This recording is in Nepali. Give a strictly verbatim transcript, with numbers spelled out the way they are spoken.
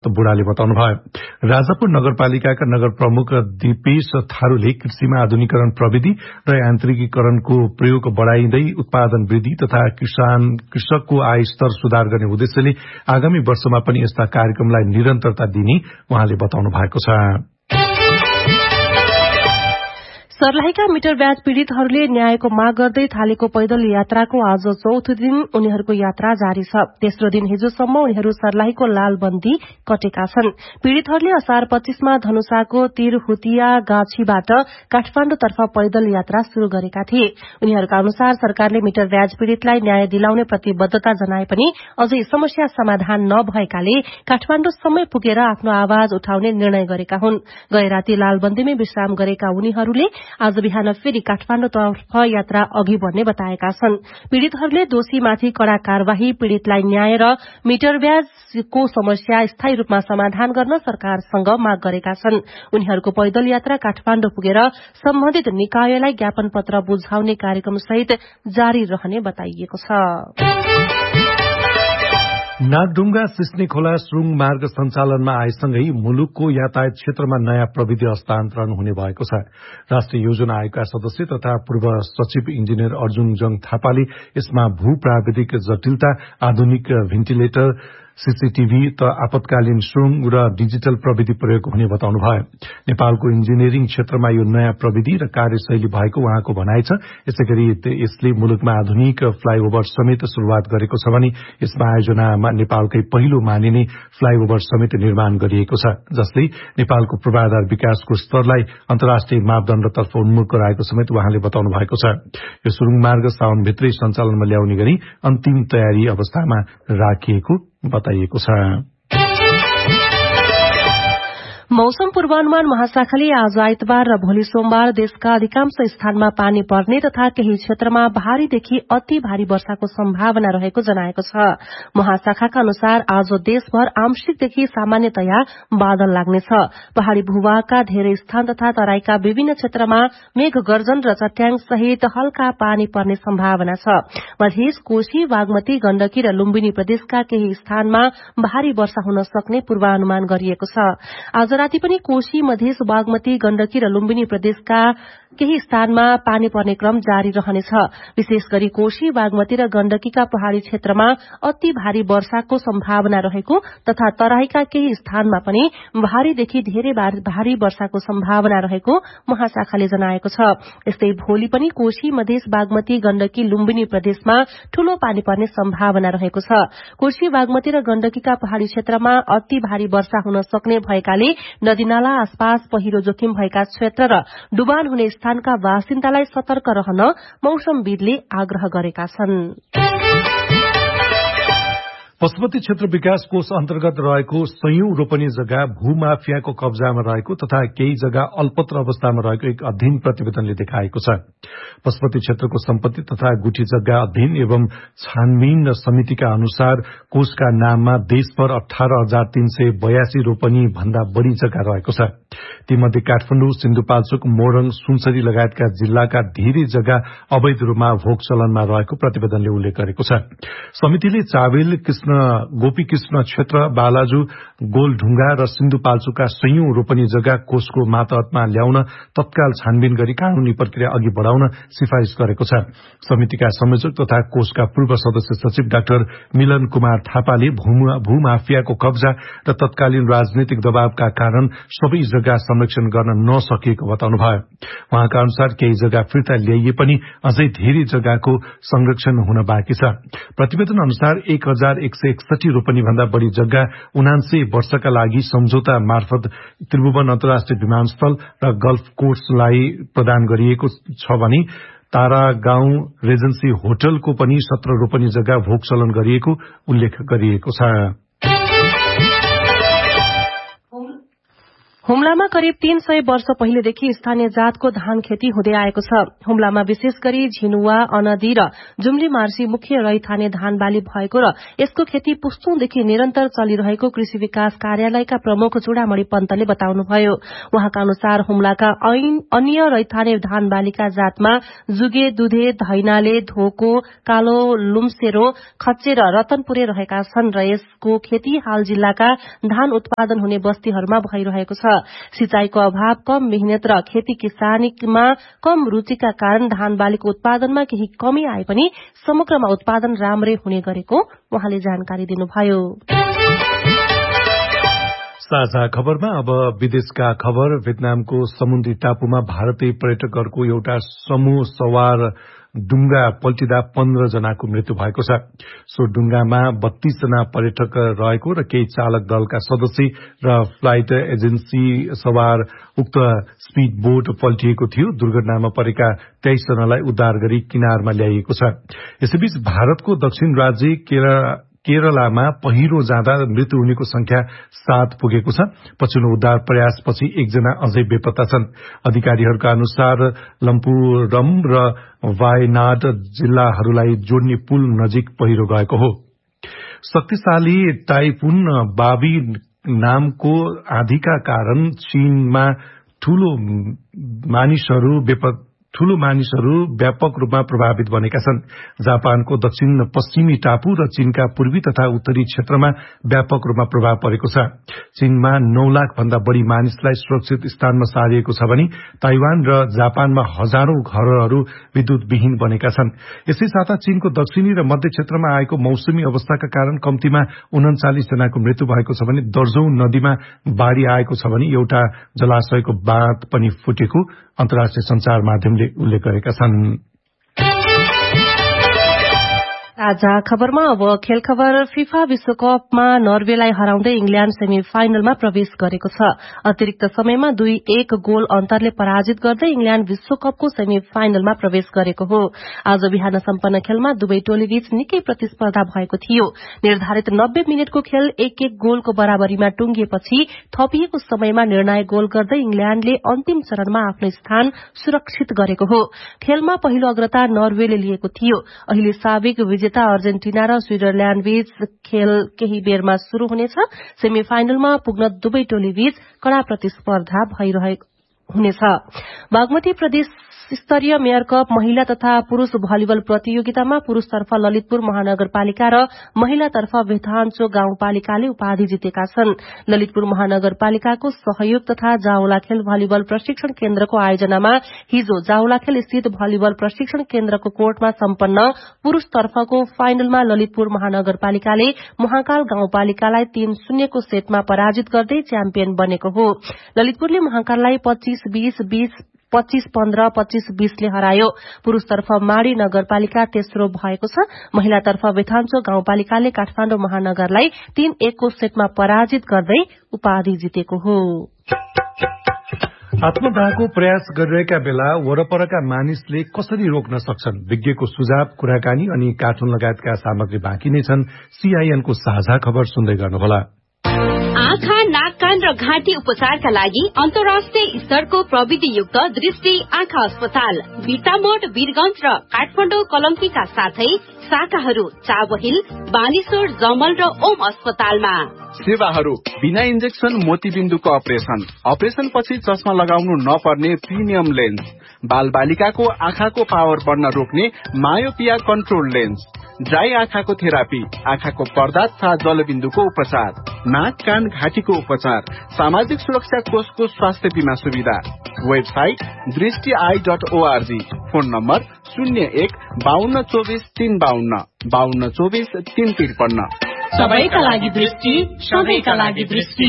बुढाले बताउनुभयो। राजापुर नगरपालिकाका नगर प्रमुख दिपेश थारूले कृषिमा आधुनिकीकरण प्रविधि र यान्त्रिकीकरणको प्रयोग बढ़ाइँदै उत्पादन वृद्धि तथा किसान कृषकको आय स्तर सुधार गर्ने उद्देश्यले आगामी वर्षमा पनि यस्ता कार्यक्रमलाई निरन्तरता दिने उहाँले बताउनु भएको छ। सर्लाहीका मिटर ब्याज पीड़ितहरूले न्यायको माग गर्दै थालेको पैदल यात्राको आज चौथो दिन उनीहरूको यात्रा जारी छ। तेस्रो दिन हिजोसम्म उनीहरू सर्लाहीको लालबन्दी कटेका छन्। पीड़ितहरूले असार पच्चीसमा धनुषाको तिरहुतिया गाछीबाट काठमाण्डुतर्फ पैदल यात्रा शुरू गरेका थिए। उनीहरूका अनुसार सरकारले मिटर ब्याज पीड़ितलाई न्याय दिलाउने प्रतिबद्धता जनाए पनि अझै समस्या समाधान नभएकाले काठमाण्डुसम्मै पुगेर आफ्नो आवाज उठाउने निर्णय गरेका हुन्। गए राति लालबन्दीमै विश्राम गरेका उनीहरूले आज बिहान फेरि काठमाण्डुतर्फ यात्रा अघि बढ्ने बताएका छन्। पीड़ितहरूले दोषीमाथि कड़ा कार्यवाही, पीड़ितलाई न्याय र मिटर ब्याजको समस्या स्थायी रूपमा समाधान गर्न सरकारसँग माग गरेका छन्। उनीहरूको पैदल यात्रा काठमाण्डु पुगेर सम्बन्धित निकायलाई ज्ञापन पत्र बुझाउने कार्यक्रम सहित जारी रहने बताइएको छ। नागढुङ्गा सिस्ने खोला सुरुङ मार्ग सञ्चालनमा आएसँगै मुलुकको यातायात क्षेत्रमा नयाँ प्रविधि हस्तान्तरण हुने भएको छ। राष्ट्रिय योजना आयोगका सदस्य तथा पूर्व सचिव इन्जिनियर अर्जुन जङ थापाले यसमा भू प्राविधिक जटिलता, आधुनिक भेन्टिलेटर, सीसीटीभी त आपतकालीन सुरुङ र डिजिटल प्रविधि प्रयोग हुने बताउनुभयो। नेपालको इन्जिनियरिङ क्षेत्रमा यो नयाँ प्रविधि र कार्यशैली भएको उहाँको भनाइ छ। यसैगरी यसले मुलुकमा आधुनिक फ्लाईओभर समेत शुरूआत गरेको छ भने यसमा आयोजनामा नेपालकै पहिलो मानिने फ्लाईओभर समेत निर्माण गरिएको छ, जसले नेपालको पूर्वाधार विकासको स्तरलाई अन्तर्राष्ट्रिय मापदण्डतर्फ उन्मुख गराएको समेत उहाँले बताउनु भएको छ। यो सुरुङ मार्ग साउनभित्रै सञ्चालनमा ल्याउने गरी अन्तिम तयारी अवस्थामा राखिएको बताइएको छ। मौसम पूर्वानुमान महाशाखाले आज आइतबार र भोलि सोमबार देशका अधिकांश स्थानमा पानी पर्ने तथा केही क्षेत्रमा भारीदेखि अति भारी वर्षाको सम्भावना रहेको जनाएको छ। महाशाखाका अनुसार आज देशभर आंशिकदेखि सामान्यतया बादल लाग्नेछ। पहाड़ी भूभागका धेरै स्थान तथा तराईका विभिन्न क्षेत्रमा मेघ गर्जन र चट्याङ सहित हल्का पानी पर्ने सम्भावना छ। मधेस, कोशी, बागमती, गण्डकी र लुम्बिनी प्रदेशका केही स्थानमा भारी वर्षा हुन सक्ने पूर्वानुमान गरिएको छ। आज राति पनि कोशी, मधेस, बागमती, गण्डकी र लुम्बिनी प्रदेशका केही स्थानमा पानी पर्ने क्रम जारी रहनेछ। विशेष गरी कोशी, बागमती र गण्डकीका पहाड़ी क्षेत्रमा अति भारी वर्षाको सम्भावना रहेको तथा तराईका केही स्थानमा पनि भारीदेखि धेरै भारी वर्षाको सम्भावना रहेको महाशाखाले जनाएको छ। यस्तै भोलि पनि कोशी, मधेस, बागमती, गण्डकी, लुम्बिनी प्रदेशमा ठूलो पानी पर्ने सम्भावना रहेको छ। कोशी, बागमती र गण्डकीका पहाड़ी क्षेत्रमा अति भारी वर्षा हुन सक्ने भएकाले नदीनाला आसपास पहिरो जोखिम भएका क्षेत्र र डुबान हुने स्थानका बासिन्दालाई सतर्क रहन मौसमविदले आग्रह गरेका छन्। पशुपति क्षेत्र विकास कोष अन्तर्गत रहेको सयौं रोपनी जग्गा भूमाफियाको कब्जामा रहेको तथा केही जग्गा अल्पत्र अवस्थामा रहेको एक अध्ययन प्रतिवेदनले देखाएको छ। पशुपति क्षेत्रको सम्पत्ति तथा गुठी जग्गा अध्ययन एवं छानबिन समितिका अनुसार कोषका नाममा देशभर अठार हजार तीन सय बयासी रोपनी भन्दा बढ़ी जग्गा रहेको छ। तीमध्ये काठमाडौँ, सिन्धुपाल्चोक, मोरङ, सुनसरी लगायतका जिल्लाका धेरै जग्गा अवैध रूपमा भोग चलनमा रहेको प्रतिवेदनले उल्लेख गरेको छ। समितिले चाबेल, कृष्ण गोपी कृष्ण क्षेत्र, बालाजु, गोलढुङ्गा र सिन्धुपाल्चोकका सयौं रोपनी जग्गा कोषको मातहतमा ल्याउन तत्काल छानबिन गरी कानूनी प्रक्रिया अघि बढ़ाउन सिफारिश गरेको छ। समितिका संयोजक तथा कोषका पूर्व सदस्य सचिव डाक्टर मिलन कुमार थापाले भूमाफियाको कब्जा र तत्कालीन राजनैतिक दबावका कारण सबै जग्गा संरक्षण गर्न नसकिएको बताउनुभयो। उहाँका अनुसार केही जग्गा फिर्ता ल्याइए पनि अझै धेरै जग्गाको संरक्षण हुन बाँकी छ। प्रतिवेदन अनुसार एक हजार एक सय एकसठी रोपनी भन्दा बढ़ी जग्गा उनान्सय वर्षका लागि सम्झौता मार्फत त्रिभुवन अन्तर्राष्ट्रिय विमानस्थल र गल्फ कोर्सलाई प्रदान गरिएको छ भने तारा गाउँ रेजेन्सी होटलको पनि सत्र रोपनी जग्गा भोगचलन गरिएको उल्लेख गरिएको छ। हुम्लामा करिब तीन सय वर्ष पहिलेदेखि स्थानीय जातको धान खेती हुँदै आएको छ। हुम्लामा विशेष गरी झिनुवा, अनदी र जुम्ली मार्सी मुख्य रैथाने धान बाली भएको र यसको खेती पुस्तौंदेखि निरन्तर चलिरहेको कृषि विकास कार्यालयका प्रमुख चूडामणि पन्तले बताउनुभयो। उहाँका अनुसार हुम्लाका अन्य रैथाने धान बालीका जातमा जुगे, दुधे, धैनाले, धोको, कालो लुम्सेरो, खच्चे र रतनपुरे रहेका छन् र यसको खेती हाल जिल्लाका धान उत्पादन हुने बस्तीहरूमा भइरहेको छ। सिंचाईको अभाव, कम मेहनत र खेती किसानीमा कम रुचिका कारण धान बालीको उत्पादनमा केही कमी आए पनि समग्रमा उत्पादन राम्रै हुने गरेको उहाँले जानकारी दिनुभयो। साझा खबरमा अब विदेशका खबर। भियतनामको समुद्री टापुमा भारतीय पर्यटकहरूको एउटा समूह सवार डुंगा पल्टिँदा पन्ध्र जनाको मृत्यु भएको छ। सो डुंगामा बत्तीस जना पर्यटक रहेको र केही चालक दलका सदस्य र फ्लाइट एजेन्सी सवार उक्त स्पीड बोट पल्टिएको थियो। दुर्घटनामा परेका तेइस जनालाई उद्धार गरी किनारमा ल्याइएको छ। यसैबीच भारतको दक्षिण राज्य केरल केरलामा पहिरो जाँदा मृत्यु हुनेको संख्या सात पुगेको छ। पछिल्लो उद्धार प्रयासपछि एकजना अझै बेपत्ता छन्। अधिकारीहरूका अनुसार लम्पुरम र वायनाड जिल्लाहरूलाई जोड्ने पुल नजिक पहिरो गएको हो। शक्तिशाली टाइफुन बाबी नामको आँधीका कारण चीनमा ठूलो मानिसहरू बेपत्ता ठूलो मानिसहरू व्यापक रूपमा प्रभावित बनेका छन्। जापानको दक्षिण पश्चिमी टापु र चीनका पूर्वी तथा उत्तरी क्षेत्रमा व्यापक रूपमा प्रभाव परेको छ। चीनमा नौ लाख भन्दा बढ़ी मानिसलाई सुरक्षित स्थानमा सारिएको छ भने ताइवान र जापानमा हजारौं घरहरू विद्युतविहीन बनेका छन्। यसै साथ चीनको दक्षिणी र मध्य क्षेत्रमा आएको मौसमी अवस्थाका कारण कम्तीमा उन्चालिस जनाको मृत्यु भएको छ भने दर्जौं नदीमा बाढ़ी आएको छ भने एउटा जलाशयको बाँध पनि फुटेको अन्तर्राष्ट्रिय संचार माध्यमले उल्लेख गरेका छन्। ताजा खबरमा अब खेल खबर। फिफा विश्वकपमा नर्वेलाई हराउँदै इंग्ल्याण्ड सेमी फाइनलमा प्रवेश गरेको छ। अतिरिक्त समयमा दुई एक गोल अन्तरले पराजित गर्दै इंग्ल्याण्ड विश्वकपको सेमी फाइनलमा प्रवेश गरेको हो। आज बिहान सम्पन्न खेलमा दुवै टोलीबीच निकै प्रतिस्पर्धा भएको थियो। निर्धारित नब्बे मिनटको खेल एक एक गोलको बराबरीमा टुंगिएपछि थपिएको समयमा निर्णायक गोल गर्दै इंग्ल्याण्डले अन्तिम चरणमा आफ्नो स्थान सुरक्षित गरेको हो। खेलमा पहिलो अग्रता नर्वेले लिएको थियो। अहिले साबिक विजेता अर्जेन्टिना र स्विजरल्याण्ड बीच खेल केही बेरमा शुरू हुनेछ। सेमी फाइनलमा पुग्न दुवै टोली बीच कड़ा प्रतिस्पर्धा भइरहेको हुनेछ। बागमती प्रदेश स्तरीय मेयर कप महिला तथा पुरूष भलिबल प्रतियोगितामा पुरूषतर्फ ललितपुर महानगरपालिका र महिलातर्फ भेथान्चो गाउँपालिकाले उपाधि जितेका छन्। ललितपुर महानगरपालिकाको सहयोग तथा जाउलाखेल भलिबल प्रशिक्षण केन्द्रको आयोजनामा हिजो जाउलाखेल स्थित भलिबल प्रशिक्षण केन्द्रको कोर्टमा सम्पन्न पुरूषतर्फको फाइनलमा ललितपुर महानगरपालिकाले महाकाल गाउँपालिकालाई तीन शून्यको सेटमा पराजित गर्दै च्याम्पियन बनेको हो। ललितपुरले महाकाललाई पच्चीस बीस बीस पच्चीस पन्ध्र पच्चीस बीसले हरायो। पुरूषतर्फ माडी नगरपालिका तेस्रो भएको छ। महिलातर्फ बेथान्चो गाउँपालिकाले काठमाडौँ महानगरलाई तीन एकको सेटमा पराजित गर्दै उपाधि जितेको हो। आत्मदाहको प्रयास गरिरहेका बेला वरपरका मानिसले कसरी रोक्न सक्छन्? विज्ञको सुझाव, कुराकानी अनि कार्टुन लगायतका सामग्री बाँकी नै छन्। सीआईएनको साझा खबर सुन्दै गर्नुहोला। आँखा, नाक, कान र घाँटी उपचारका लागि अन्तर्राष्ट्रिय स्तरको प्रविधियुक्त दृष्टि आँखा अस्पताल बिर्तामोड, वीरगंज र काठमाडौँ कलंकीका साथै शाखाहरू चाबहिल, बानेश्वर, जमल र ओम अस्पतालमा। सेवाहरू बिना इन्जेक्सन मोतीबिन्दुको अपरेशन, अपरेशन पछि चस्मा लगाउनु नपर्ने प्रिमियम लेन्स, बाल बालिकाको आँखाको पावर बढ्न रोक्ने मायोपिया कन्ट्रोल लेन्स, ड्राई आँखाको थेरापी, आँखाको पर्दा तथा जलबिन्दुको उपचार, नाक, कान, घाँटीको उपचार, सामाजिक सुरक्षा कोषको स्वास्थ्य बीमा सुविधा। वेबसाइट दृष्टि I dot ORG. Phone number शून्य एक बाहन्न चौबिस तीन बाहन्न बाहन्न चौबिस तीन त्रिपन्न। सबैका लागि दृष्टि, सबैका लागि दृष्टि।